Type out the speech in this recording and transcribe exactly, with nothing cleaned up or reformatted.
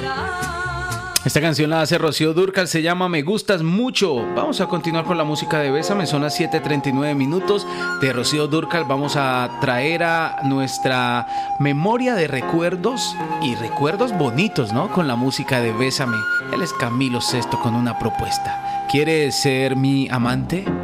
Esta canción la hace Rocío Dúrcal, se llama Me Gustas Mucho. Vamos a continuar con la música de Bésame, son las siete treinta y nueve minutos de Rocío Dúrcal. Vamos a traer a nuestra memoria de recuerdos y recuerdos bonitos, ¿no? Con la música de Bésame. Él es Camilo Sesto con una propuesta. ¿Quieres ser mi amante?